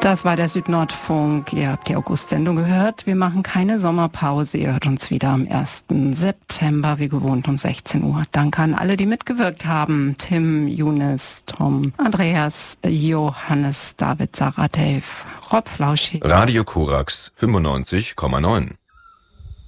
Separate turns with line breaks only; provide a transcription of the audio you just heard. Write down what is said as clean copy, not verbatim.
Das war der Südnordfunk. Ihr habt die August-Sendung gehört. Wir machen keine Sommerpause. Ihr hört uns wieder am 1. September, wie gewohnt um 16 Uhr. Danke an alle, die mitgewirkt haben. Tim, Younes, Tom, Andreas, Johannes, David, Sarah, Dave, Rob Flauschi.
Radio Korax 95,9.